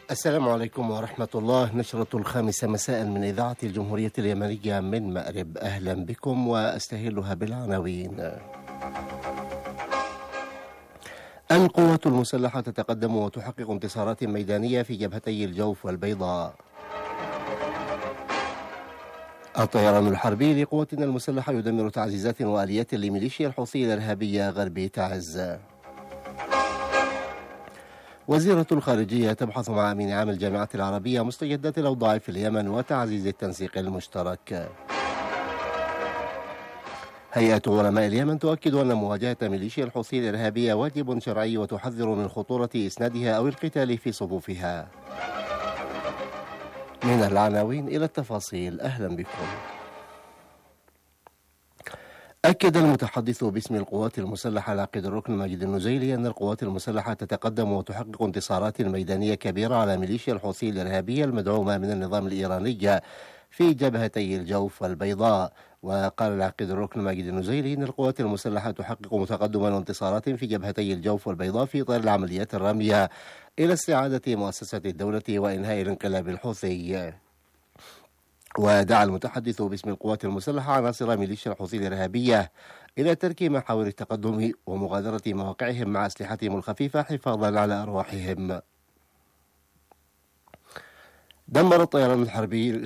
السلام عليكم ورحمة الله. نشرة 5 مساء من إذاعة الجمهورية اليمنية من مأرب، أهلا بكم وأستهلها بالعناوين. القوات المسلحة تتقدم وتحقق انتصارات ميدانية في جبهتي الجوف والبيضاء. الطيران الحربي لقواتنا المسلحة يدمر تعزيزات وآليات لميليشيا الحوثي الإرهابية غرب تعز. وزيرة الخارجية تبحث مع أمين عام الجامعة العربية مستجدات الأوضاع في اليمن وتعزيز التنسيق المشترك. هيئة علماء اليمن تؤكد أن مواجهة ميليشيا الحوثي الإرهابية واجب شرعي وتحذر من خطورة إسنادها أو القتال في صفوفها. من العناوين إلى التفاصيل، أهلا بكم. أكد المتحدث باسم القوات المسلحة العقيد الركن ماجد النزيلي أن القوات المسلحة تتقدم وتحقق انتصارات ميدانية كبيرة على ميليشيا الحوثي الإرهابية المدعومة من النظام الإيراني في جبهتي الجوف والبيضاء. وقال العقيد الركن ماجد النزيلي أن القوات المسلحة تحقق تقدما وانتصارات في جبهتي الجوف والبيضاء في إطار العمليات الرامية إلى استعادة مؤسسة الدولة وإنهاء الانقلاب الحوثي. ودعا المتحدث باسم القوات المسلحة عناصر ميليشيا الحوثي الإرهابية إلى ترك محاور التقدم ومغادرة مواقعهم مع أسلحتهم الخفيفة حفاظا على أرواحهم. دمر الطيران الحربي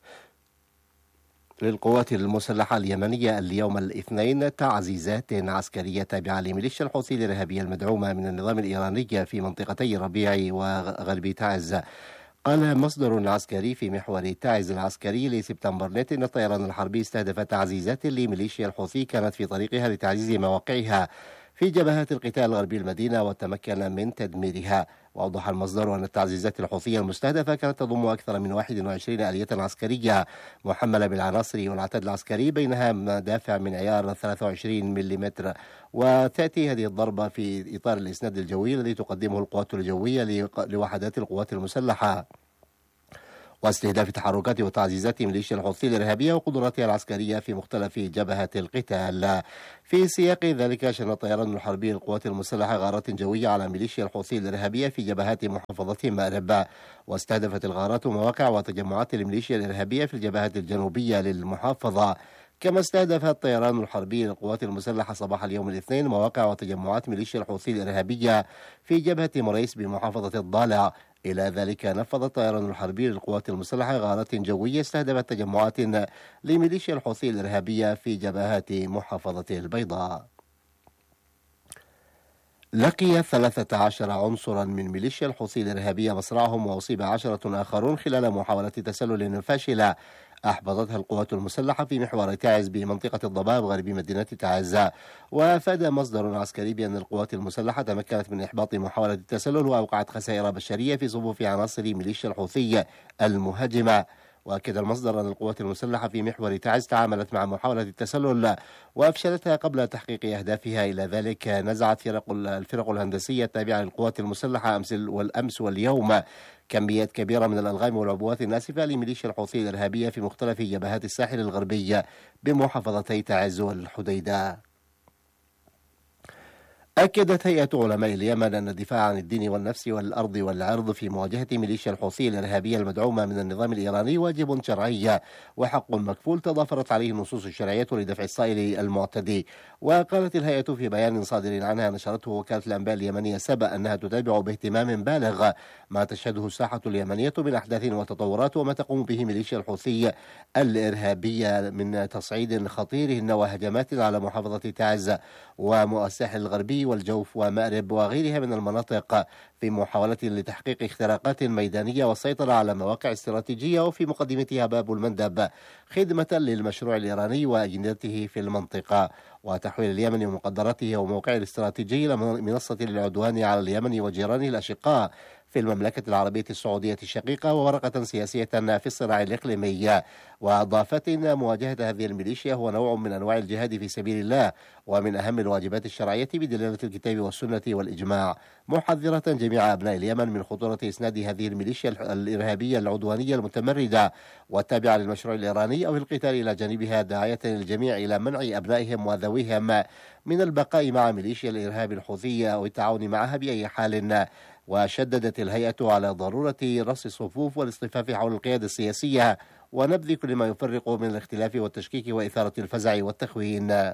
للقوات المسلحة اليمنية اليوم الاثنين تعزيزات عسكرية تابعة لميليشيا الحوثي الإرهابية المدعومة من النظام الإيراني في منطقتي ربيع وغرب تعز. قال مصدر عسكري في محور تعز العسكري لسبتمبر نت أن الطيران الحربي استهدف تعزيزات لميليشيا الحوثي كانت في طريقها لتعزيز مواقعها في جبهات القتال الغربي المدينة وتمكن من تدميرها. وأوضح المصدر أن التعزيزات الحوثية المستهدفة كانت تضم أكثر من 21 آلية عسكرية محملة بالعناصر والعتاد العسكري، بينها مدافع من عيار 23 ملم. وتأتي هذه الضربة في إطار الإسناد الجوي الذي تقدمه القوات الجوية لوحدات القوات المسلحة واستهداف تحركات وتعزيزات ميليشيا الحوثي الإرهابية وقدراتها العسكرية في مختلف جبهات القتال. في سياق ذلك شن الطيران الحربي للقوات المسلحة غارات جوية على ميليشيا الحوثي الإرهابية في جبهات محافظة مأرب، واستهدفت الغارات مواقع وتجمعات الميليشيا الإرهابية في الجبهات الجنوبية للمحافظة. كما استهدف الطيران الحربي للقوات المسلحة صباح اليوم الاثنين مواقع وتجمعات ميليشيا الحوثي الإرهابية في جبهة مريس بمحافظة الضالع. إلى ذلك نفذ الطيران الحربي للقوات المسلحة غارات جوية استهدفت تجمعات لميليشيا الحوثي الإرهابية في جبهات محافظة البيضاء. لقي 13 عنصرا من ميليشيا الحوثي الإرهابية مصرعهم وأصيب 10 آخرون خلال محاولة تسلل فاشلة أحبطتها القوات المسلحة في محور تعز بمنطقة الضباب غرب مدينة تعز. وأفاد مصدر عسكري بأن القوات المسلحة تمكنت من إحباط محاولة التسلل وأوقعت خسائر بشرية في صفوف عناصر ميليشيا الحوثي المهاجمة. وأكد المصدر أن القوات المسلحة في محور تعز تعاملت مع محاولة التسلل وأفشلتها قبل تحقيق أهدافها. إلى ذلك نزعت الفرق الهندسية التابعة للقوات المسلحة والأمس واليوم كميات كبيرة من الألغام والعبوات الناسفة لميليشيا الحوثي الإرهابية في مختلف جبهات الساحل الغربي بمحافظتي تعز والحديدة. أكدت هيئة علماء اليمن أن الدفاع عن الدين والنفس والأرض والعرض في مواجهة ميليشيا الحوثي الإرهابية المدعومة من النظام الإيراني واجب شرعي وحق مكفول تضافرت عليه النصوص الشرعية لدفع الصائل المعتدي. وقالت الهيئة في بيان صادر عنها نشرته وكالة الأنباء اليمنية سبأ أنها تتابع باهتمام بالغ ما تشهده الساحة اليمنية من أحداث وتطورات وما تقوم به ميليشيا الحوثي الإرهابية من تصعيد خطير وهجمات على محافظة تعز والساحل الغربي والجوف ومأرب وغيرها من المناطق في محاولة لتحقيق اختراقات ميدانية والسيطرة على مواقع استراتيجية وفي مقدمتها باب المندب خدمة للمشروع الإيراني وأجندته في المنطقة وتحويل اليمن ومقدراته وموقعه الاستراتيجي إلى منصة للعدوان على اليمن وجيرانه الأشقاء في المملكة العربية السعودية الشقيقة وورقة سياسية في الصراع الإقليمي. وأضافت أن مواجهة هذه الميليشيا هو نوع من أنواع الجهاد في سبيل الله ومن أهم الواجبات الشرعية بدلالة الكتاب والسنة والإجماع، محذرة جميع أبناء اليمن من خطورة إسناد هذه الميليشيا الإرهابية العدوانية المتمردة والتابعة للمشروع الإيراني أو القتال إلى جانبها، داعية الجميع إلى منع أبنائهم وذويهم من البقاء مع ميليشيا الإرهاب الحوثية أو التعاون معها بأي حال وشددت الهيئة على ضرورة رص الصفوف والاصطفاف حول القيادة السياسية ونبذ كل ما يفرق من الاختلاف والتشكيك وإثارة الفزع والتخوين.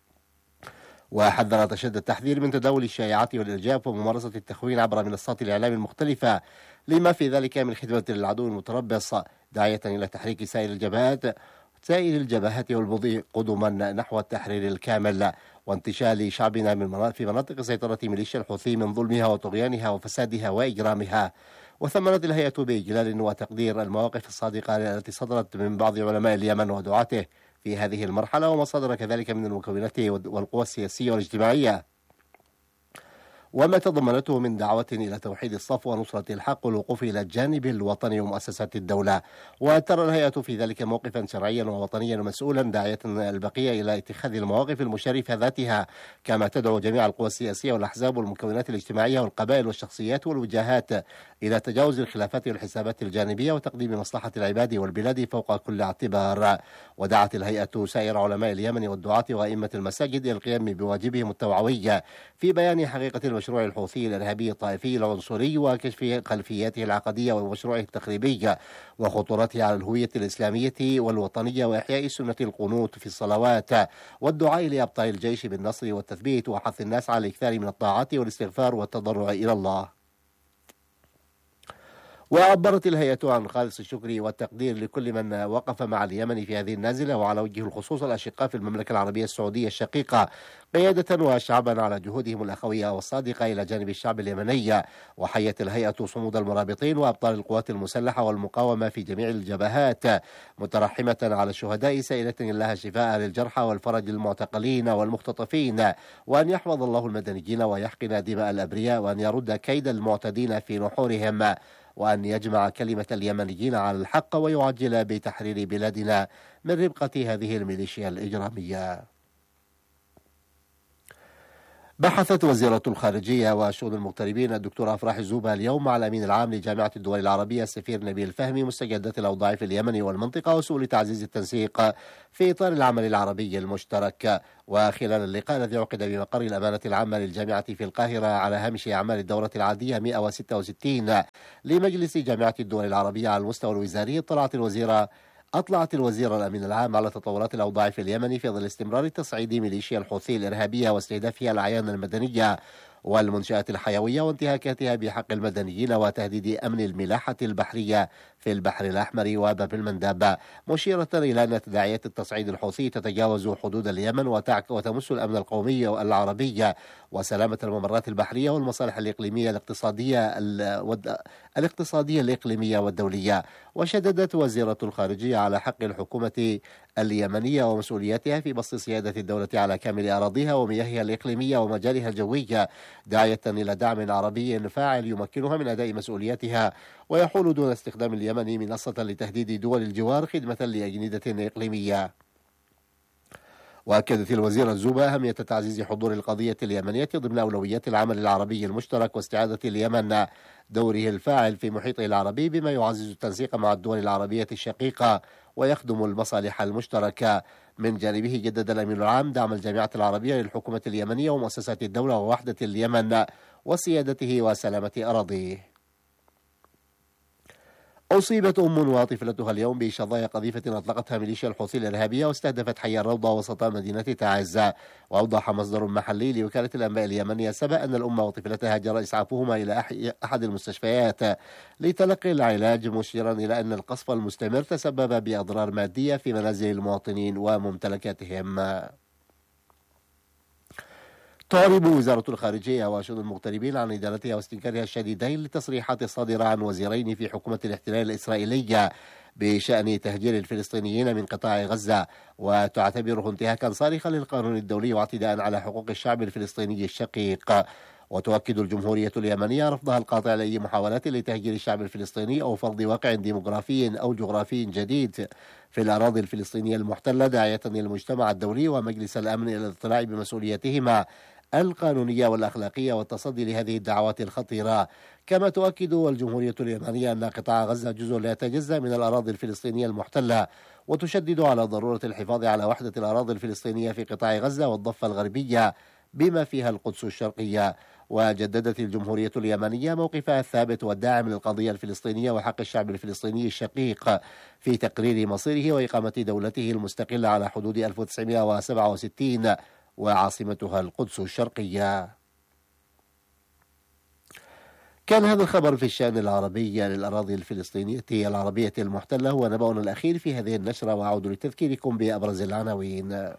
وحذر أشد التحذير من تداول الشائعات والإرجاف وممارسة التخوين عبر منصات الإعلام المختلفة لما في ذلك من خدمة للعدو المتربص، داعية إلى تحريك سائر الجبهات والمضي قدما نحو التحرير الكامل وانتشال شعبنا في مناطق سيطرة ميليشيا الحوثي من ظلمها وطغيانها وفسادها وإجرامها. وثمنت الهيئة بإجلال وتقدير المواقف الصادقة التي صدرت من بعض علماء اليمن ودعاته في هذه المرحلة وما صدر كذلك من المكونات والقوى السياسية والاجتماعية، وما تضمنته من دعوة إلى توحيد الصف ونصرة الحق والوقوف إلى الجانب الوطني ومؤسسات الدولة. وترى الهيئة في ذلك موقفا شرعيا ووطنيا مسؤولا، داعية البقية إلى اتخاذ المواقف المشرفة ذاتها، كما تدعو جميع القوى السياسية والأحزاب والمكونات الاجتماعية والقبائل والشخصيات والوجهات إلى تجاوز الخلافات والحسابات الجانبية وتقديم مصلحة العباد والبلاد فوق كل اعتبار. ودعت الهيئة سائر علماء اليمن والدعاة وأئمة المساجد إلى القيام بواجبهم التوعوي في بيان حقيقة المشروع الحوثي الإرهابي الطائفي العنصري وكشف خلفياته العقدية ومشروعه التخريبي وخطورته على الهوية الإسلامية والوطنية وإحياء سنة القنوت في الصلوات والدعاء لأبطال الجيش بالنصر والتثبيت وحث الناس على الإكثار من الطاعات والاستغفار والتضرع إلى الله. وعبرت الهيئة عن خالص الشكر والتقدير لكل من وقف مع اليمن في هذه النازلة، وعلى وجه الخصوص الأشقاء في المملكة العربية السعودية الشقيقة قيادة وشعبا على جهودهم الأخوية والصادقة إلى جانب الشعب اليمني. وحيت الهيئة صمود المرابطين وأبطال القوات المسلحة والمقاومة في جميع الجبهات، مترحمة على الشهداء سائلة الله الشفاء للجرحى والفرج للمعتقلين والمختطفين، وأن يحفظ الله المدنيين ويحقن دماء الأبرياء، وأن يرد كيد المعتدين في نحورهم، وأن يجمع كلمة اليمنيين على الحق ويعجل بتحرير بلادنا من ربقة هذه الميليشيا الإجرامية. بحثت وزيرة الخارجية وشؤون المغتربين الدكتورة أفراح الزوبة اليوم مع الأمين العام لجامعة الدول العربية السفير نبيل الفهمي مستجدات الأوضاع في اليمن والمنطقة وسبل تعزيز التنسيق في إطار العمل العربي المشترك. وخلال اللقاء الذي عقد بمقر الأمانة العامة للجامعة في القاهرة على هامش أعمال الدورة العادية 166 لمجلس جامعة الدول العربية على المستوى الوزاري، أطلعت الوزير الأمين العام على تطورات الأوضاع في اليمن في ظل استمرار تصعيد ميليشيا الحوثي الإرهابية واستهدافها الأعيان المدنية والمنشآت الحيوية وانتهاكاتها بحق المدنيين وتهديد أمن الملاحة البحرية في البحر الأحمر وباب المندب، مشيرة إلى أن تداعيات التصعيد الحوثي تتجاوز حدود اليمن وتمس الأمن القومي والعربي وسلامة الممرات البحرية والمصالح الإقليمية الاقتصادية الإقليمية والدولية. وشددت وزيرة الخارجية على حق الحكومة اليمنية ومسؤولياتها في بسط سيادة الدولة على كامل أراضيها ومياهها الإقليمية ومجالها الجوي، داعية إلى دعم عربي فاعل يمكنها من أداء مسؤولياتها ويحول دون استخدام اليمن منصة لتهديد دول الجوار خدمة لأجندة إقليمية. وأكدت الوزيرة الزوبة أهمية تعزيز حضور القضية اليمنية ضمن أولويات العمل العربي المشترك واستعادة اليمن دوره الفاعل في محيطه العربي بما يعزز التنسيق مع الدول العربية الشقيقة ويخدم المصالح المشتركة. من جانبه جدد الأمين العام دعم الجامعة العربية للحكومة اليمنية ومؤسسات الدولة ووحدة اليمن وسيادته وسلامة أراضيه. أصيبت وطفلتها اليوم بشظايا قذيفة أطلقتها ميليشيا الحوثي الإرهابية واستهدفت حي الروضة وسط مدينة تعز. وأوضح مصدر محلي لوكالة الأنباء اليمنية سبأ أن الأم وطفلتها جرى إسعافهما إلى أحد المستشفيات لتلقي العلاج، مشيرا إلى أن القصف المستمر تسبب بأضرار مادية في منازل المواطنين وممتلكاتهم. تعرب وزارة الخارجية وشؤون المغتربين عن إدانتها واستنكارها الشديدين للتصريحات الصادرة عن وزيرين في حكومة الاحتلال الإسرائيلية بشأن تهجير الفلسطينيين من قطاع غزة، وتعتبره انتهاكا صارخا للقانون الدولي واعتداء على حقوق الشعب الفلسطيني الشقيق. وتؤكد الجمهورية اليمنية رفضها القاطع لأي محاولات لتهجير الشعب الفلسطيني أو فرض واقع ديموغرافي أو جغرافي جديد في الأراضي الفلسطينية المحتلة، داعية المجتمع الدولي ومجلس الأمن إلى الاطلاع بمسؤوليتهما القانونية والأخلاقية والتصدي لهذه الدعوات الخطيرة. كما تؤكد الجمهورية اليمنية أن قطاع غزة جزء لا يتجزأ من الأراضي الفلسطينية المحتلة، وتشدد على ضرورة الحفاظ على وحدة الأراضي الفلسطينية في قطاع غزة والضفة الغربية بما فيها القدس الشرقية. وجددت الجمهورية اليمنية موقفها الثابت والداعم للقضية الفلسطينية وحق الشعب الفلسطيني الشقيق في تقرير مصيره وإقامة دولته المستقلة على حدود 1967 وعاصمتها القدس الشرقية. كان هذا الخبر في الشأن العربي للأراضي الفلسطينية العربية المحتلة هو نبأنا الأخير في هذه النشرة، وأعود لتذكيركم بأبرز العناوين.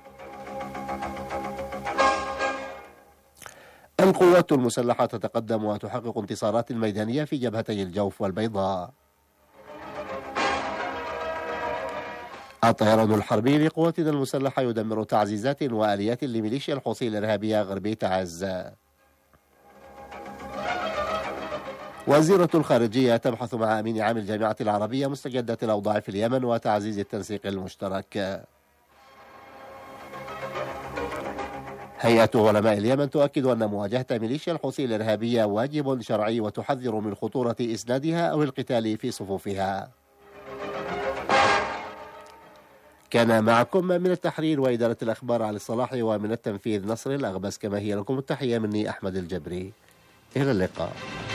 القوات المسلحة تتقدم وتحقق انتصارات ميدانية في جبهتي الجوف والبيضاء. الطيران الحربي لقواتنا المسلحة يدمر تعزيزات وآليات لميليشيا الحوثي الإرهابية غربي تعز. وزيرة الخارجية تبحث مع أمين عام الجامعة العربية مستجدات الأوضاع في اليمن وتعزيز التنسيق المشترك. هيئة علماء اليمن تؤكد أن مواجهة ميليشيا الحوثي الإرهابية واجب شرعي وتحذر من خطورة إسنادها أو القتال في صفوفها. كان معكم من التحرير وإدارة الأخبار علي الصلاح، ومن التنفيذ نصر الأغبس. كما هي لكم التحية مني أحمد الجبري، إلى اللقاء.